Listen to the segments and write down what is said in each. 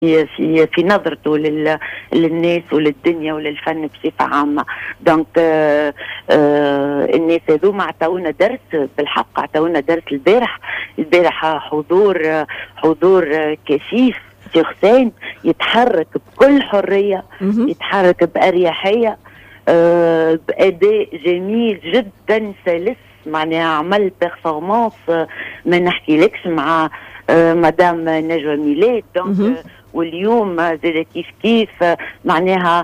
في نظرته للناس وللدنيا وللفن بصفة عامة. دونك الناس هذوما عطاونا درس، بالحق عطاونا درس البارح حضور كثيف شخصين يتحرك بكل حرية، يتحرك بأريحية، بأداء جميل جدا سلس، معناها عمل بيرفورمانس ما نحكي لكش مع مدام نجوى ميلاد. دونك واليوم زاد كيف معناها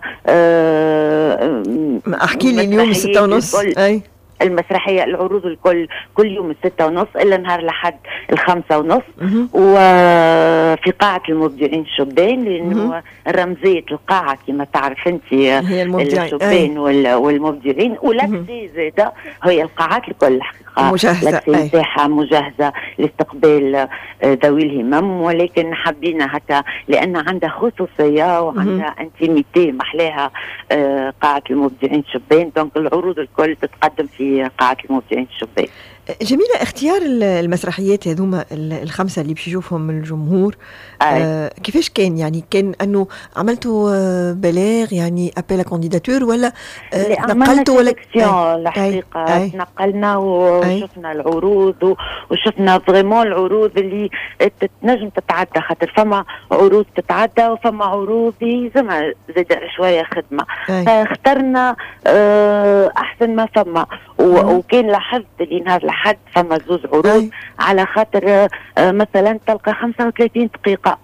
احكي لي اليوم 6:30 اي المسرحية العروض الكل كل يوم 6:30 إلا نهار لحد 5:30 وفي قاعة المبدعين الشبان، لأنه رمزية القاعة كما تعرف أنت هي الشبان والمبدعين، ولكسي زادة هي القاعات الكل مجهزة، مساحة مجهزة لاستقبال ذوي الهمم، ولكن حبينا هكا لأن عندها خصوصية وعندها انتيميتي محلاها قاعة المبدعين الشبان. دونك العروض الكل تتقدم في قاعة المبدعين الشبان. جميلة، اختيار المسرحيات هذوما الخمسة اللي باش يشوفهم الجمهور كيفاش كان؟ يعني كان انه عملتوا بلاغ يعني ابيل كانديداتور ولا نقلتوا ولا الحقيقة نقلنا وشفنا العروض وشفنا فريمون العروض اللي تنجم تتعدى، خاطر فما عروض تتعدى وفما عروض يلزمها زاد شوية خدمة، فاخترنا احسن ما فما. وكان لاحظت اللي نهار لحد فما زوز عروض على خاطر مثلا تلقى 35 دقيقة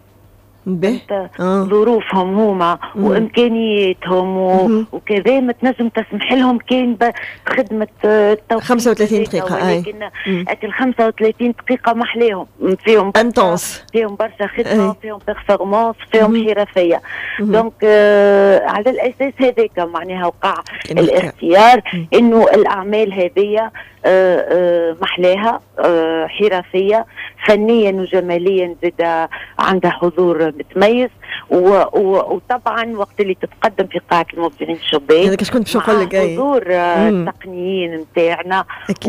ظروفهم هما وامكانياتهم وكذا ما تنجم تسمح لهم كان بخدمه 35 دقيقه. ولكن ال 35 دقيقه محلاهم فيهم انتونس، فيهم برشا خدمه، فيهم بيرفورمانس، فيهم حرفيه. دونك على الاساس هذاك معناها وقع الاختيار انه الاعمال هذه محلاها حرفيه فنيا وجماليا، زاد عندها حضور متميز. وطبعا وقت اللي تتقدم في قاعة المبدعين الشبان هذاك كنت باش نقول لك حضور التقنيين نتاعنا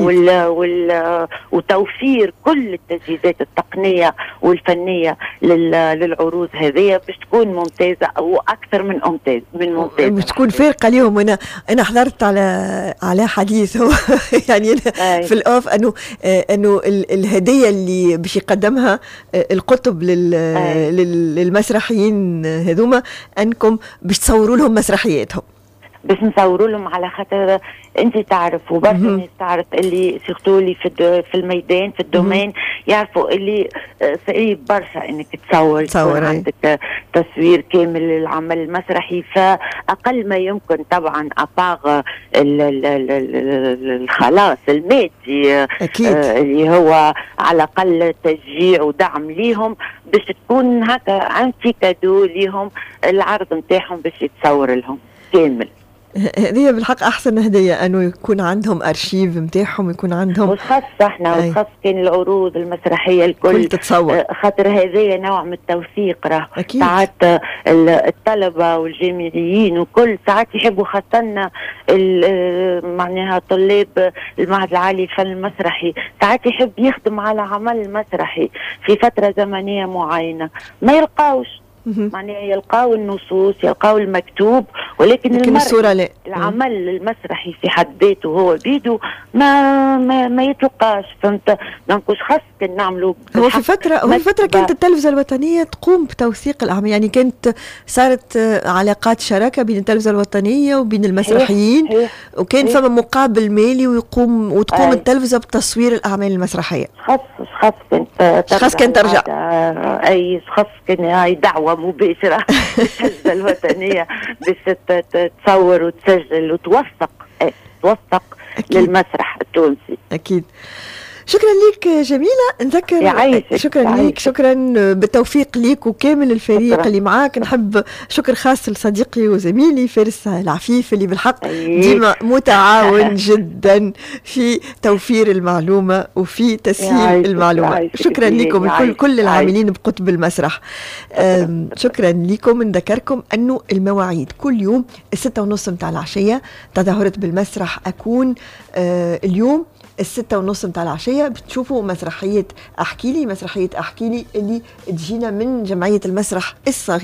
وتوفير كل التجهيزات التقنية والفنية للعروض هذه باش تكون ممتازة او اكثر من ممتازة، باش تكون فارقة اليوم. انا حضرت على حديث يعني في الاوف انه الهدية اللي باش يقدمها القطب للمسرحيين هذوما انكم باش تصوروا لهم مسرحياتهم، باش نصوروا لهم على خاطر انت تعرف وبرشا ناس تعرف اللي سيرتو اللي في الميدان في الدومين يعرفوا اللي صعيب برشا انك تصور عندك تصوير كامل للعمل المسرحي، فاقل ما يمكن طبعا اباغ الخلاص المادي اللي هو على الاقل تشجيع ودعم ليهم باش تكون هكا انت كادو ليهم العرض نتاعهم باش يتصور لهم كامل. هذه بالحق احسن هديه انه يكون عندهم ارشيف نتاعهم، يكون عندهم وخاص احنا وخاص كان العروض المسرحيه الكل تتصور، خاطر هذايا نوع من التوثيق. راه ساعات الطلبه والجامعيين وكل ساعات يحبوا خاصه معناها طلاب المعهد العالي للفن المسرحي ساعات يحب يخدم على عمل مسرحي في فتره زمنيه معينه ما يلقاوش معناها يلقاو النصوص يلقاو المكتوب، ولكن الصورة لا. العمل المسرحي في حد ذاته هو بيدو ما يتلقاش، فهمت؟ دونك واش خاص كان نعملوا هو في فترة كانت التلفزة الوطنية تقوم بتوثيق الأعمال، يعني كانت صارت علاقات شراكة بين التلفزة الوطنية وبين المسرحيين وكان فما مقابل مالي وتقوم التلفزة بتصوير الأعمال المسرحية. خاص كانت ترجع أي خاص كان هاي دعوة مباشرة للتلفزة الوطنية باش تصور وتسجل وتوثق للمسرح التونسي. أكيد. شكرا لك جميلة، نذكر شكرا لك، شكرا بالتوفيق ليك وكامل الفريق اللي معاك. نحب شكر خاص لصديقي وزميلي فارس العفيف اللي بالحق ديما متعاون جدا في توفير المعلومة وفي تسهيل المعلومة. شكرا لكم كل العاملين بقطب المسرح. شكرا لكم. نذكركم أنه المواعيد كل يوم 6:30 متاع العشية تظاهرة بالمسرح أكون اليوم 6:30 متاع العشية بتشوفوا مسرحية أحكي لي اللي تجينا من جمعية المسرح الصغير.